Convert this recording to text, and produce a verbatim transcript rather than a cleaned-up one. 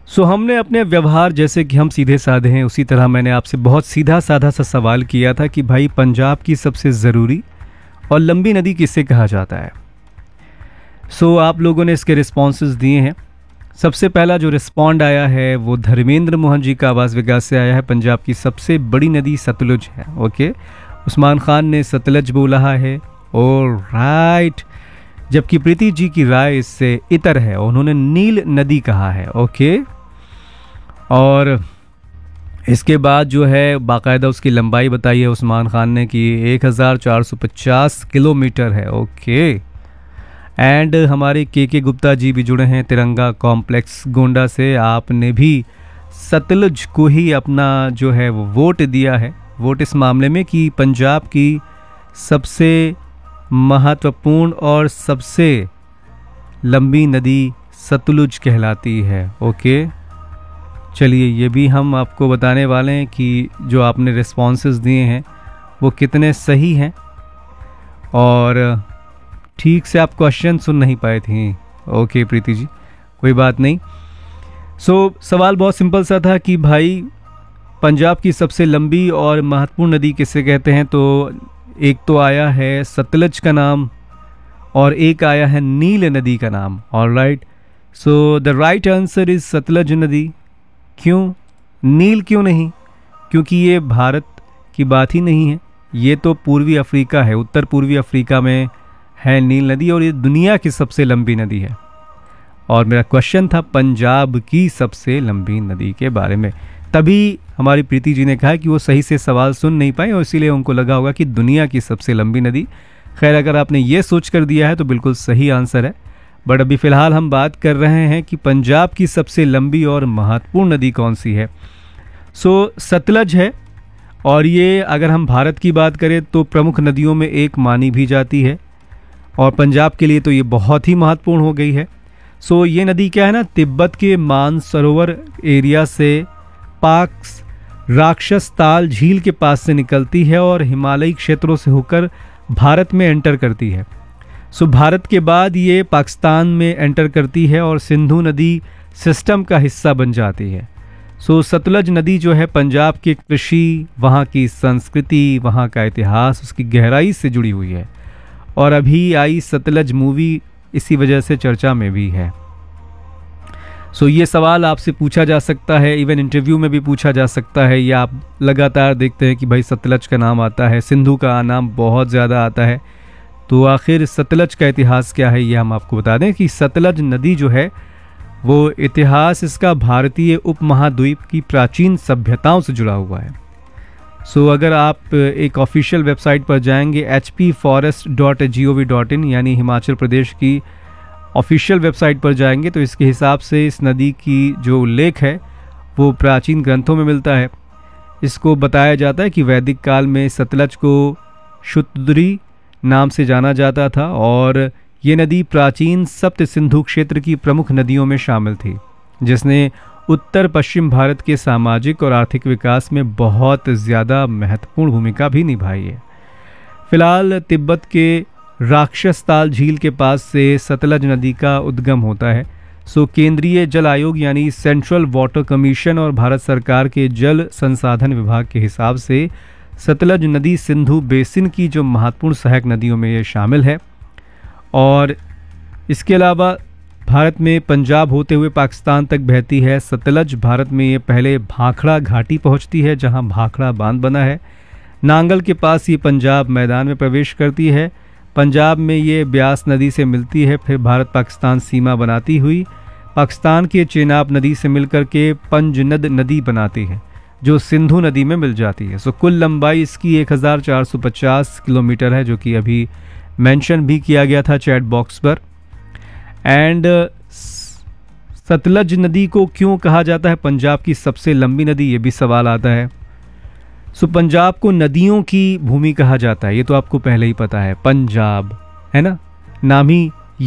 सो हमने अपने व्यवहार जैसे कि हम सीधे साधे हैं, उसी तरह मैंने आपसे बहुत सीधा साधा सा सवाल किया था कि भाई पंजाब की सबसे ज़रूरी और लंबी नदी किसे कहा जाता है। सो आप लोगों ने इसके रिस्पॉन्सेज दिए हैं। सबसे पहला जो रिस्पॉन्ड आया है वो धर्मेंद्र मोहन जी का आवास विकास से आया है। पंजाब की सबसे बड़ी नदी सतलुज है। ओके, उस्मान खान ने सतलज बोला है और राइट, जबकि प्रीति जी की राय इससे इतर है, उन्होंने नील नदी कहा है। ओके, और इसके बाद जो है बाकायदा उसकी लंबाई बताई है उस्मान खान ने कि एक हज़ार चार सौ पचास किलोमीटर है। ओके, एंड हमारे के के गुप्ता जी भी जुड़े हैं तिरंगा कॉम्प्लेक्स गोंडा से। आपने भी सतलुज को ही अपना जो है वो वोट दिया है, वोट इस मामले में कि पंजाब की सबसे महत्वपूर्ण और सबसे लंबी नदी सतलुज कहलाती है। ओके, चलिए ये भी हम आपको बताने वाले हैं कि जो आपने रिस्पॉन्सेस दिए हैं वो कितने सही हैं, और ठीक से आप क्वेश्चन सुन नहीं पाए थे। ओके प्रीति जी, कोई बात नहीं। सो so, सवाल बहुत सिंपल सा था कि भाई पंजाब की सबसे लंबी और महत्वपूर्ण नदी किसे कहते हैं। तो एक तो आया है सतलज का नाम और एक आया है नील नदी का नाम। Alright, so the right answer is Sutlej नदी। क्यों नील क्यों नहीं? क्योंकि ये भारत की बात ही नहीं है, ये तो पूर्वी अफ्रीका है, उत्तर पूर्वी अफ्रीका में है नील नदी, और ये दुनिया की सबसे लंबी नदी है। और मेरा क्वेश्चन था पंजाब की सबसे लंबी नदी के बारे में। तभी हमारी प्रीति जी ने कहा कि वो सही से सवाल सुन नहीं पाए और इसीलिए उनको लगा होगा कि दुनिया की सबसे लंबी नदी। खैर, अगर आपने ये सोच कर दिया है तो बिल्कुल सही आंसर है। बट अभी फ़िलहाल हम बात कर रहे हैं कि पंजाब की सबसे लंबी और महत्वपूर्ण नदी कौन सी है। सो सतलज है, और ये अगर हम भारत की बात करें तो प्रमुख नदियों में एक मानी भी जाती है, और पंजाब के लिए तो ये बहुत ही महत्वपूर्ण हो गई है। सो ये नदी क्या है ना, तिब्बत के मानसरोवर एरिया से पाक राक्षस ताल झील के पास से निकलती है और हिमालयी क्षेत्रों से होकर भारत में एंटर करती है। सो भारत के बाद ये पाकिस्तान में एंटर करती है और सिंधु नदी सिस्टम का हिस्सा बन जाती है। सो सतलज नदी जो है पंजाब की कृषि, वहाँ की संस्कृति, वहाँ का इतिहास, उसकी गहराई से जुड़ी हुई है, और अभी आई सतलज मूवी इसी वजह से चर्चा में भी है। सो ये सवाल आपसे पूछा जा सकता है, इवन इंटरव्यू में भी पूछा जा सकता है, या आप लगातार देखते हैं कि भाई सतलज का नाम आता है, सिंधु का नाम बहुत ज़्यादा आता है। तो आखिर सतलज का इतिहास क्या है, ये हम आपको बता दें कि सतलज नदी जो है वो इतिहास इसका भारतीय उपमहाद्वीप की प्राचीन सभ्यताओं से जुड़ा हुआ है। सो so, अगर आप एक ऑफिशियल वेबसाइट पर जाएंगे H P forest dot G O V dot in, यानी हिमाचल प्रदेश की ऑफिशियल वेबसाइट पर जाएंगे, तो इसके हिसाब से इस नदी की जो उल्लेख है वो प्राचीन ग्रंथों में मिलता है। इसको बताया जाता है कि वैदिक काल में सतलज को शुतुद्री नाम से जाना जाता था, और ये नदी प्राचीन सप्त सिंधु क्षेत्र की प्रमुख नदियों में शामिल थी, जिसने उत्तर पश्चिम भारत के सामाजिक और आर्थिक विकास में बहुत ज़्यादा महत्वपूर्ण भूमिका भी निभाई है। फिलहाल तिब्बत के राक्षस ताल झील के पास से सतलज नदी का उद्गम होता है। सो केंद्रीय जल आयोग यानी सेंट्रल वाटर कमीशन और भारत सरकार के जल संसाधन विभाग के हिसाब से सतलज नदी सिंधु बेसिन की जो महत्वपूर्ण सहायक नदियों में ये शामिल है। और इसके अलावा भारत में पंजाब होते हुए पाकिस्तान तक बहती है सतलज। भारत में ये पहले भाखड़ा घाटी पहुंचती है, जहां भाखड़ा बांध बना है। नांगल के पास ये पंजाब मैदान में प्रवेश करती है। पंजाब में ये ब्यास नदी से मिलती है, फिर भारत पाकिस्तान सीमा बनाती हुई पाकिस्तान के चेनाब नदी से मिलकर के पंजनद नदी बनाती है, जो सिंधु नदी में मिल जाती है। सो कुल लंबाई इसकी एक हज़ार चार सौ पचास किलोमीटर है, जो कि अभी मेंशन भी किया गया था चैट बॉक्स पर। एंड सतलज नदी को क्यों कहा जाता है पंजाब की सबसे लंबी नदी, ये भी सवाल आता है। सो पंजाब को नदियों की भूमि कहा जाता है, ये तो आपको पहले ही पता है। पंजाब है ना, नाम ही